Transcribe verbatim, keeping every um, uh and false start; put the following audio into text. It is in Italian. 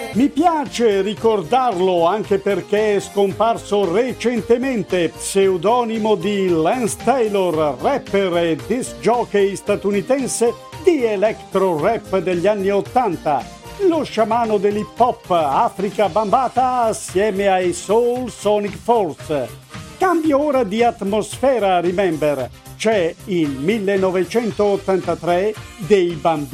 Mi piace ricordarlo anche perché è scomparso recentemente, pseudonimo di Lance Taylor, rapper e disc jockey statunitense di electro rap degli anni ottanta, lo sciamano dell'hip hop Afrika Bambaataa assieme ai Soul Sonic Force. Cambio ora di atmosfera, Remember. C'è il millenovecentottantatré dei Bambini